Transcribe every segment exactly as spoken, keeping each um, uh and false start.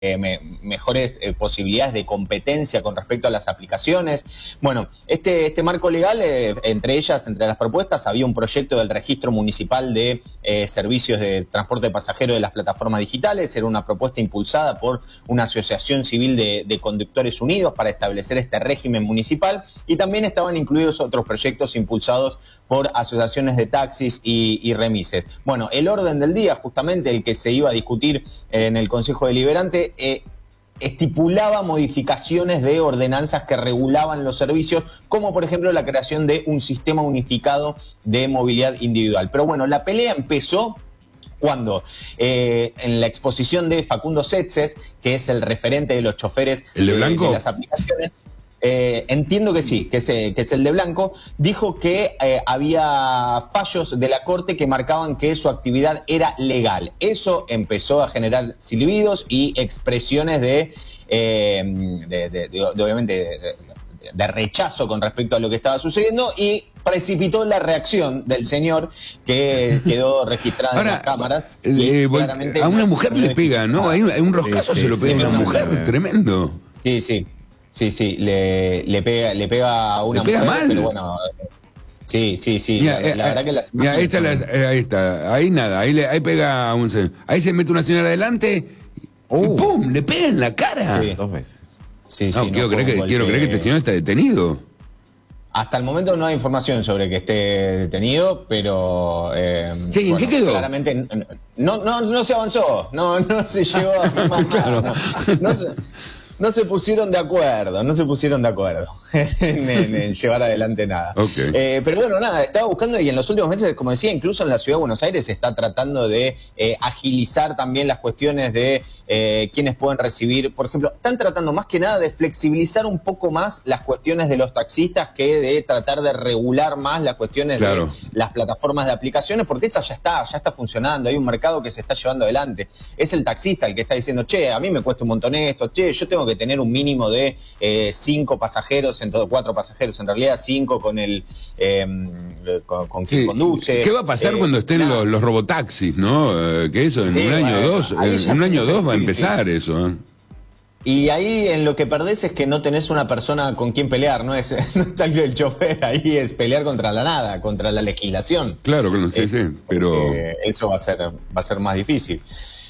Eh, me, mejores eh, posibilidades de competencia con respecto a las aplicaciones. Bueno, este, este marco legal, eh, entre ellas, entre las propuestas, había un proyecto del registro municipal de eh, servicios de transporte de pasajeros de las plataformas digitales. Era una propuesta impulsada por una asociación civil de, de conductores unidos para establecer este régimen municipal, y también estaban incluidos otros proyectos impulsados por asociaciones de taxis y, y remises. Bueno, el orden del día, justamente el que se iba a discutir en el Consejo Deliberante, Eh, estipulaba modificaciones de ordenanzas que regulaban los servicios, como por ejemplo la creación de un sistema unificado de movilidad individual. Pero bueno, la pelea empezó cuando eh, en la exposición de Facundo Setses, que es el referente de los choferes ¿El de Blanco? de, de las aplicaciones, Eh, entiendo que sí, que es, eh, que es el de Blanco, dijo que eh, había fallos de la Corte que marcaban que su actividad era legal. Eso empezó a generar silbidos y expresiones de, eh, de, de, de, de obviamente, de, de rechazo con respecto a lo que estaba sucediendo, y precipitó la reacción del señor, que quedó registrada Ahora, en las cámaras. Eh, a una mujer le pega, ¿no? Hay un, hay un roscazo, sí, sí, se lo pega sí, a una sí, mujer, no, tremendo. Sí, sí. Sí, sí, le, le pega le pega a una ¿Le pega mujer, mal? pero bueno, sí, sí, sí, Mira, la, eh, la verdad que las mira, ahí está, la, eh, ahí está, ahí nada, ahí, le, ahí pega a un, ahí se mete una señora adelante uh. y ¡pum!, le pega en la cara. Sí. Dos veces. Sí, no, sí, quiero, no creer que, quiero creer que este señor está detenido. Hasta el momento no hay información sobre que esté detenido, pero eh, sí, ¿en bueno, qué quedó? Claramente no, no, no se avanzó, no, no se llegó a firmar claro. nada, no, no se, No se pusieron de acuerdo, no se pusieron de acuerdo en, en, en llevar adelante nada. Okay. Eh, pero bueno, nada, estaba buscando, y en los últimos meses, como decía, incluso en la Ciudad de Buenos Aires se está tratando de eh, agilizar también las cuestiones de eh, quienes pueden recibir. Por ejemplo, están tratando más que nada de flexibilizar un poco más las cuestiones de los taxistas, que de tratar de regular más las cuestiones claro. de las plataformas de aplicaciones, porque esa ya está, ya está funcionando, hay un mercado que se está llevando adelante. Es el taxista el que está diciendo, che, a mí me cuesta un montón esto, che, yo tengo que tener un mínimo de eh, cinco pasajeros, en todo, cuatro pasajeros, en realidad cinco con el eh, con, con quien sí. conduce. ¿Qué va a pasar eh, cuando estén los, los robotaxis, no? Eh, que eso en sí, un año o dos, en un año o dos va a empezar sí, sí. eso. ¿eh? Y ahí en lo que perdés es que no tenés una persona con quien pelear, no es, no está el chofer, ahí es pelear contra la nada, contra la legislación. Claro, claro, sí, eh, sí, pero eso va a ser, va a ser más difícil.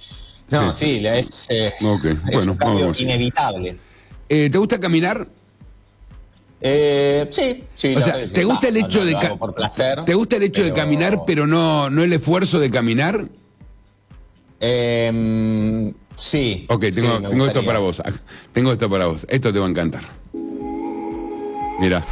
No, sí, sí es, eh, okay. es bueno, un cambio vamos. inevitable. Eh, ¿Te gusta caminar? Eh, sí, sí. O sea, ¿te sí, gusta va, el hecho no, de no, ca por placer, ¿Te gusta el hecho pero... de caminar, pero no, no el esfuerzo de caminar? Eh, sí. Ok, tengo, sí, tengo esto para vos. Tengo esto para vos. Esto te va a encantar. Mira.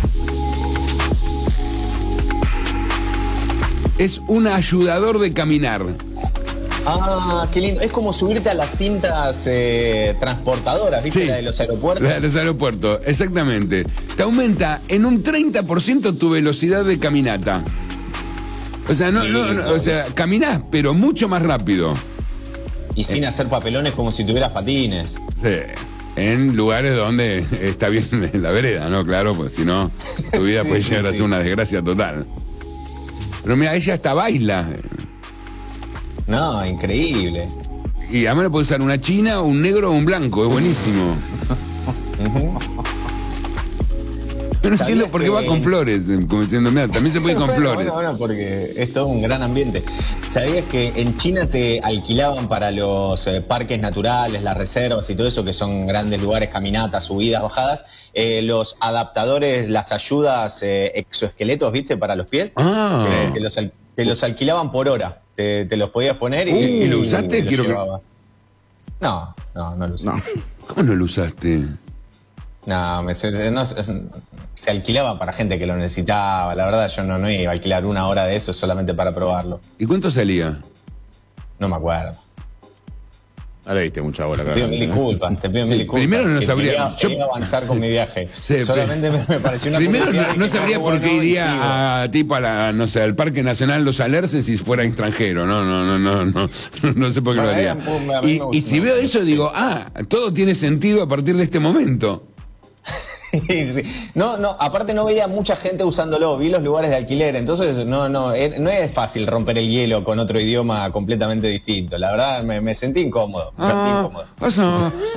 Es un ayudador de caminar. Ah, qué lindo. Es como subirte a las cintas eh, transportadoras, ¿viste? Sí, la de los aeropuertos. La de los aeropuertos, exactamente. Te aumenta en un treinta por ciento tu velocidad de caminata. O sea, no, sí, no, no, o sea, caminás, pero mucho más rápido. Y sin eh. hacer papelones como si tuvieras patines. Sí. En lugares donde está bien la vereda, ¿no? Claro, pues si no, tu vida sí, puede llegar sí, a ser sí. una desgracia total. Pero mira, ella hasta baila. No, increíble. Y además le puede usar una china, un negro o un blanco, es buenísimo. Uh-huh. Yo no entiendo por qué que... va con flores, como diciendo, mira, también se puede ir con bueno, flores. Bueno, bueno, porque es todo un gran ambiente. ¿Sabías que en China te alquilaban para los eh, parques naturales, las reservas y todo eso, que son grandes lugares, caminatas, subidas, bajadas, eh, los adaptadores, las ayudas eh, exoesqueletos, ¿viste? Para los pies, ah. eh, te, los al te los alquilaban por hora. Te, te los podías poner y... Uh, ¿Y lo usaste? Quiero que... No, no, no lo usé. No. ¿Cómo no lo usaste? No, me, se, no se, se alquilaba para gente que lo necesitaba. La verdad, yo no, no iba a alquilar una hora de eso solamente para probarlo. ¿Y cuánto salía? No me acuerdo. Ahora diste mucha bola, claro. Te pido mil disculpas, te pido mil disculpas. Primero no sabría. Quería, yo quería avanzar con mi viaje. Sí, solamente me, me pareció una Primero no, no sabría por qué iría a tipo a la, no sé, al Parque Nacional Los Alerces si fuera extranjero. No, no, no, no, no. No sé por qué bueno, lo haría. Y, y si veo eso digo, ah, todo tiene sentido a partir de este momento. Sí. No, no, aparte no veía mucha gente usándolo, vi los lugares de alquiler, entonces no, no, no es fácil romper el hielo con otro idioma completamente distinto. La verdad me, me sentí incómodo, me sentí Ah, incómodo. eso,